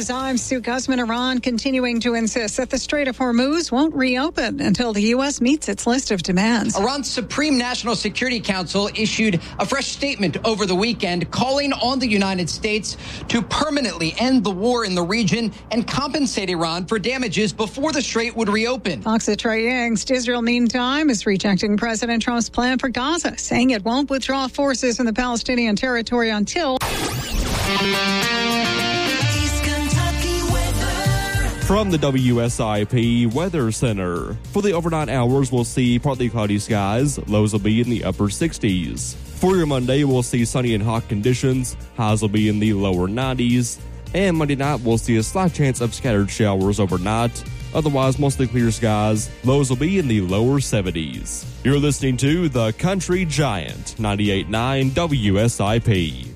News. I'm Sue Guzman. Iran continuing to insist that the Strait of Hormuz won't reopen until the U.S. meets its list of demands. Iran's Supreme National Security Council issued a fresh statement over the weekend calling on the United States to permanently end the war in the region and compensate Iran for damages before the strait would reopen. Fox's Trey Yingst. Israel, meantime, is rejecting President Trump's plan for Gaza, saying it won't withdraw forces in the Palestinian territory until... From the WSIP Weather Center. For the overnight hours, we'll see partly cloudy skies. Lows will be in the upper 60s. For your Monday, we'll see sunny and hot conditions. Highs will be in the lower 90s. And Monday night, we'll see a slight chance of scattered showers overnight. Otherwise, mostly clear skies. Lows will be in the lower 70s. You're listening to The Country Giant, 98.9 WSIP.